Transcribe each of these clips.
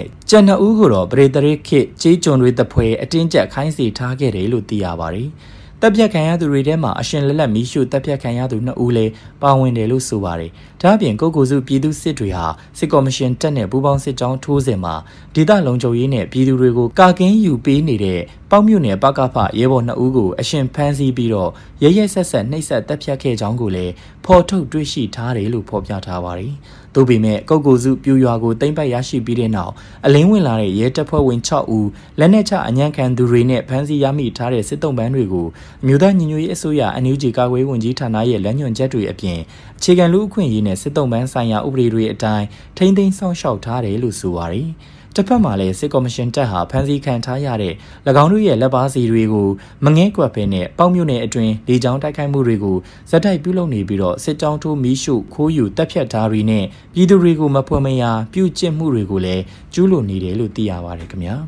နဲ့ကျန်2ဦးကိုတော့ပရိသရိခေကြေးကျွန်တွေတပွဲအတင်းကျပ်ခိုင်းစီထားခဲ့တယ်လို့သိရပါတယ်။တပ်ဖြတ်ခံရသူတွေထဲမှာအရှင်လက်လက်မီးရှို့တပ်ဖြတ်ခံရသူ2ဦးလည်းပါဝင်တယ်လို့ဆိုပါတယ်။ဒါ့အပြင်ကုတ်ကိုစုပြည်သူစစ်တွေဟာစစ်ကော်မရှင်တပ်နဲ့ပူးပေါင်းစစ်ကြောင်းထိုးစဉ်မှာဒေသလုံခြုံရေးနဲ့ပြည်သူတွေကိုကာကင်းယူပေးနေတဲ့ပေါက်မြို့နယ်ပကဖရဲဘော်2ဦးကိုအရှင်ဖမ်းဆီးပြီးတော့ရဲရဲဆက်ဆက်နှိပ်စက်တပ်ဖြတ်ခဲ့ကြောင်းကိုလည်းဖော်ထုတ်တွေ့ရှိထားတယ်လို့ဖော်ပြထားပါတယ်။သို့ပေမဲ့ကုတ်ကိုစုပြူရွာကိုသိမ်းပိုက်ရရှိပြီးတဲ့နောက်အလင်းဝင်လာတဲ့ရဲတပ်ဖွဲ့ဝင်6ဦးလက်နက်ချအညံ့ခံသူတွေနဲ့ဖမ်းဆီးရမိထားတဲ့စစ်တုံးပန်းတွေကိုအမျိုးသားညီညွတ်ရေးအစိုးရ NUG ကာကွယ်ဝန်ကြီးဌာနရဲ့လက်ညွှန်ချက်တွေအပြင်အခြေခံလူ့အခွင့်အရေးနဲ့စစ်တုံးပန်းဆိုင်ရာဥပဒေတွေအတိုင်းထိန်းသိမ်းဆောင်ရှောက်ထားတယ်လို့ဆိုပါတယ်။တစ်ဖက်မှာလည်းစစ်ကော်မရှင်တပ်ဟာဖမ်းဆီးခံထားရတဲ့၎င်းတို့ရဲ့လက်ပါစီတွေကိုမငဲကွက်ဖဲနဲ့ပေါက်မြို့နယ်အတွင်းလေကြောင်းတိုက်ခိုက်မှုတွေကိုဇက်တိုက်ပြုလုပ်နေပြီးတော့စစ်ကြောင်းထိုးမီးရှို့ခိုးယူတပ်ဖြတ်ထားတွေနဲ့ပြည်သူတွေကိုမဖွယ်မရာပြုကျင့်မှုတွေကိုလည်းကျူးလွန်နေတယ်လို့သိရပါတယ်ခင်ဗျာ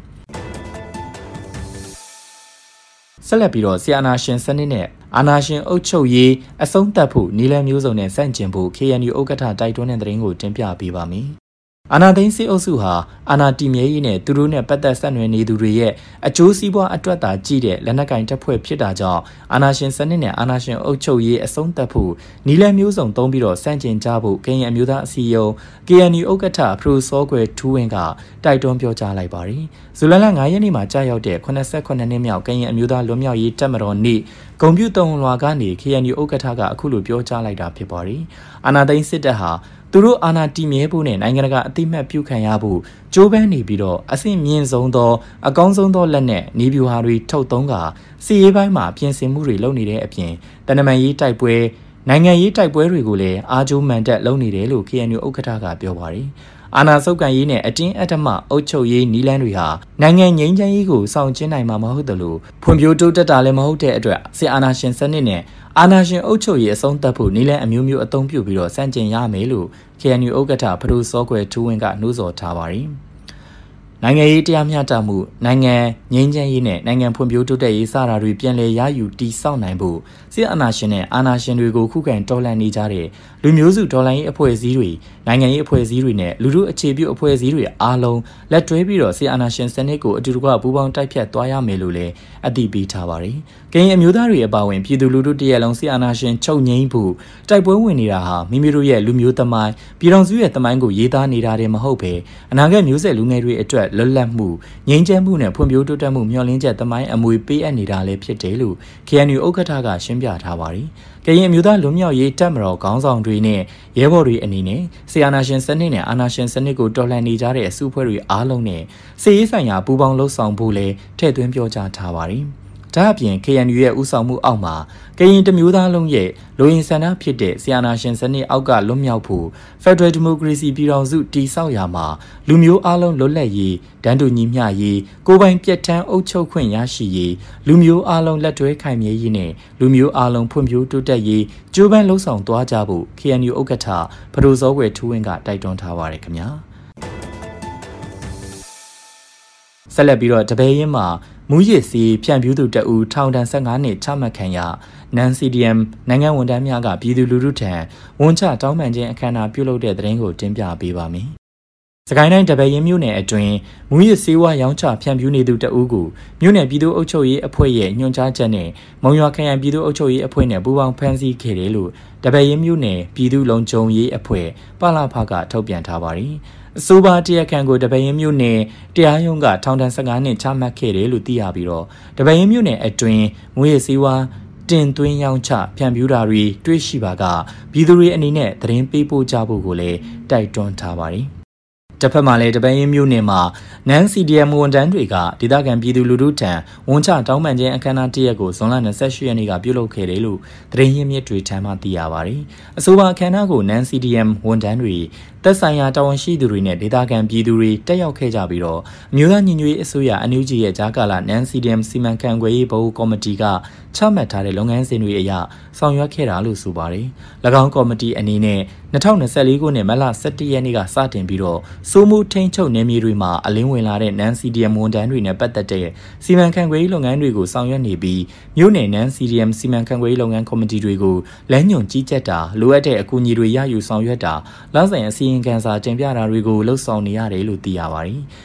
ဆက်လက်ပြီးတော့ဆီယနာရှင်စနစ်နဲ့အာနာရှင်အုပ်ချုပ်ရေးအဆုံးသတ်ဖို့နီလန်မျိုးစုံနဲ့စန့်ကျင်ဖို့ KNU ဥက္ကဋ္ဌတိုက်တွန်းတဲ့သတင်းကိုတင်ပြပေးပါမယ်အာနာသိန်းစစ်အုပ်စုဟာအာနာတီမြဲရေးနဲ့သူတို့နဲ့ပတ်သက်ဆက်နွယ်နေသူတွေရဲ့အကျိုးစီးပွားအတွက်သာကြည့်တဲ့လက်နက်ကင်တပ်ဖွဲ့ဖြစ်တာကြောင့်အာနာရှင်စနစ်နဲ့အာနာရှင်အုပ်ချုပ်ရေးအဆုံးသတ်ဖို့နီလန်မျိုးစုံသုံးပြီးတော့စန့်ကျင်ကြဖို့ကရင်အမျိုးသားအစည်းအရုံး KNU ဥက္ကဋ္ဌဖရိုစောကွယ်ထူးဝင်းကတိုက်တွန်းပြောကြားလိုက်ပါတယ်။ဇူလိုင်လ9ရက်နေ့မှာကြာရောက်တဲ့89နှစ်မြောက်ကရင်အမျိုးသားလွတ်မြောက်ရေးတပ်မတော်နေ့ဂုံပြူတုံလွာကနေ KNU ဥက္ကဋ္ဌကအခုလိုပြောကြားလိုက်တာဖြစ်ပါတယ်။အာနာသိန်းစစ်တပ်ဟာသူတို့အာဏာတည်မြဲဖို့နဲ့နိုင်ငံတကာအသိမှတ်ပြုခံရဖို့ကြိုးပမ်းနေပြီးတော့အဆင့်မြင့်ဆုံးသောအကောင်းဆုံးသောလက်နက်နီးဗျူဟာတွေထုတ်သုံးကစီရေးပိုင်းမှာပြင်ဆင်မှုတွေလုပ်နေတဲ့အပြင်တနမန်ရေးတိုက်ပွဲနိုင်ငံရေးတိုက်ပွဲတွေကိုလည်းအားကျိုးမှန်တက်လုပ်နေတယ်လို့ KNU ဥက္ကဋ္ဌကပြောပါတယ်အာဏာဆုပ်ကန်ရေးနဲ့အတင်းအဓမ္မအုပ်ချုပ်ရေးနီလန်းတွေဟာနိုင်ငံငြိမ်းချမ်းရေးကိုဆောင်ကျဉ်နိုင်မှာမဟုတ်သလိုဖွံ့ဖြိုးတိုးတက်တာလည်းမဟုတ်တဲ့အတွက်စစ်အာဏာရှင်စနစ်နဲ့အာဏာရှင်အုပ်ချုပ်ရေးအဆုံးသတ်ဖို့နီလန်းအမျိုးမျိုးအသုံးပြုပြီးတော့စန့်ကျင်ရမယ်လို့ KNU ဥက္ကဋ္ဌဖရိုစောကွယ်ထူးဝင်းကနှိုးဆော်ထားပါတယ်နိုင်ငံရေးတရားမျှတမှုနိုင်ငံငြိမ်းချမ်းရေးနဲ့နိုင်ငံဖွံ့ဖြိုးတိုးတက်ရေးစတာတွေပြန်လည်ရယူတည်ဆောက်နိုင်ဖို့စစ်အာဏာရှင်နဲ့အာဏာရှင်တွေကိုခုခံတော်လှန်နေကြတဲ့လူမျိုးစုတော်လှန်ရေးအဖွဲ့အစည်းတွေနိုင်ငံရေးအဖွဲ့အစည်းတွေနဲ့လူထုအခြေပြုအဖွဲ့အစည်းတွေအားလုံးလက်တွဲပြီးတော့စစ်အာဏာရှင်စနစ်ကိုအတူတကွပူးပေါင်းတိုက်ဖြတ်သွားရမယ်လို့လည်းအတည်ပြုထားပါတယ်။ကရင်အမျိုးသားတွေအပါအဝင်ပြည်သူလူထုတရက်လုံးစစ်အာဏာရှင်ချုပ်ငြိမ်းဖို့တိုက်ပွဲဝင်နေတာဟာမိမိတို့ရဲ့လူမျိုးသမိုင်းပြည်တော်စုရဲ့သမိုင်းကိုရေးသားနေတာတည်းမဟုတ်ပဲအနာဂတ်မျိုးဆက်လူငယ်တွေအတွက်လွတ်လပ်မှုငြိမ်းချမ်းမှုနဲ့ဖွံ့ဖြိုးတိုးတက်မှုမျှော်လင့်ချက်သမိုင်းအမွေပေးအပ်နေတာလည်းဖြစ်တယ်လို့ KNU ဥက္ကဋ္ဌကရှင်းပြထားပါတယ်။ကရင်အမျိုးသားလွတ်မြောက်ရေးတပ်မတော်ခေါင်းဆောင်တွေနဲ့ရဲဘော်တွေအနေနဲ့ဆီအာနာရှင်စနစ်နဲ့အာနာရှင်စနစ်ကိုတော်လှန်နေကြတဲ့အစုအဖွဲ့တွေအားလုံးနဲ့စစ်ရေးဆိုင်ရာပူးပေါင်းလှုပ်ဆောင်ဖို့လည်းထည့်သွင်းပြောကြားထားပါတယ်။ဒါအပြင် KNU ရဲ့ဦးဆောင်မှုအောက်မှာကရင်တမျိုးသားလုံးရဲ့လူရင်းဆန္ဒဖြစ်တဲ့ဆီအာနာရှင်စနစ်အောက်ကလွတ်မြောက်ဖို့ဖက်ဒရယ်ဒီမိုကရေစီပြည်ထောင်စုတည်ဆောက်ရာမှာလူမျိုးအားလုံးလွတ်လပ်ရေးတန်းတူညီမျှရေးကိုယ်ပိုင်ပြည့်ထန်းအုပ်ချုပ်ခွင့်ရရှိရေးလူမျိုးအားလုံးလက်တွဲခိုင်မြဲရေးနဲ့လူမျိုးအားလုံးဖွံ့ဖြိုးတိုးတက်ရေးကြိုးပမ်းလှုံ့ဆော်သွားကြဖို့ KNU ဥက္ကဋ္ဌဖရိုစောကွယ်ထူးဝင်းကတိုက်တွန်းထားပါတယ်ခင်ဗျာဆက်လက်ပြီးတော့တပည့်ရင်းမှာမူရစ်စီဖြန့်ဖြူးသူတအူထောင်ဒဏ်15နှစ်ချမှတ်ခံရနန် CDM နိုင်ငံဝန်ထမ်းများကပြည်သူလူထုထံဝန်ချတောင်းပန်ခြင်းအခမ်းအနားပြုလုပ်တဲ့သတင်းကိုတင်ပြပေးပါမယ်။စကိုင်းတိုင်းတပည့်ရင်းမြို့နယ်အတွင်းမူရစ်စေဝါရောင်းချဖြန့်ဖြူးနေသူတအူကိုမြို့နယ်ပြည်သူ့အုပ်ချုပ်ရေးအဖွဲ့ရဲ့ညွှန်ကြားချက်နဲ့မုံရွာခရိုင်ပြည်သူ့အုပ်ချုပ်ရေးအဖွဲ့နဲ့ပူးပေါင်းဖမ်းဆီးခဲ့တယ်လို့တပည့်ရင်းမြို့နယ်ပြည်သူ့လုံခြုံရေးအဖွဲ့ပလဖကထုတ်ပြန်ထားပါတယ်။အဆိုပါတရားခံကိုတပည့်ရင်မြို့နယ်တရားရုံးကထောင်ဒဏ်15နှစ်ချမှတ်ခဲ့တယ်လို့သိရပြီးတော့တပည့်ရင်မြို့နယ်အတွင်းမွေးရစေဝါတင်သွင်းရောင်းချဖြန့်ဖြူးတာတွေတွေ့ရှိပါကပြည်သူတွေအနေနဲ့သတင်းပေးပို့ကြဖို့ကိုလည်းတိုက်တွန်းထားပါတယ်တစ်ဖက်မှာလည်းတပည့်ရင်းမြို့နယ်မှာနန် CDM ဝန်ထမ်းတွေကဒေသခံပြည်သူလူထုထံဝန်ချတောင်းပန်ခြင်းအခမ်းအနားတစ်ရက်ကိုဇွန်လ28ရက်နေ့ကပြုလုပ်ခဲ့တယ်လို့သတင်းရင်းမြစ်တွေထံမှသိရပါတယ်။အဆိုပါအခမ်းအနားကိုနန် CDM ဝန်ထမ်းတွေသက်ဆိုင်ရာတာဝန်ရှိသူတွေနဲ့ဒေသခံပြည်သူတွေတက်ရောက်ခဲ့ကြပြီးတော့အမျိုးသားညီညွတ်ရေးအစိုးရ NUG ရဲ့ဂျာကာလာနန် CDM စီမံခန့်ခွဲရေးဘုတ်ကော်မတီကချမှတ်ထားတဲ့လုပ်ငန်းစဉ်တွေအရဆောင်ရွက်ခဲ့တာလို့ဆိုပါတယ်။၎င်းကော်မတီအနေနဲ့2024ခုနှစ်မတ်လ17ရက်နေ့ကစတင်ပြီးတော့စိုးမိုးထိန်းချုပ်နယ်မြေတွေမှာအလင်းဝင်လာတဲ့နန် CDM ဝန်ထမ်းတွေနဲ့ပတ်သက်တဲ့စီမံခန့်ခွဲရေးလုပ်ငန်းတွေကိုဆောင်ရွက်နေပြီးမြို့နယ်နန် CDM စီမံခန့်ခွဲရေးလုပ်ငန်းကော်မတီတွေကိုလမ်းညွှန်ကြီးကြပ်တာလိုအပ်တဲ့အကူအညီတွေရယူဆောင်ရွက်တာလမ်းဆိုင်အစီရင်ခံစာတင်ပြတာတွေကိုလှုပ်ဆောင်နေရတယ်လို့သိရပါတယ်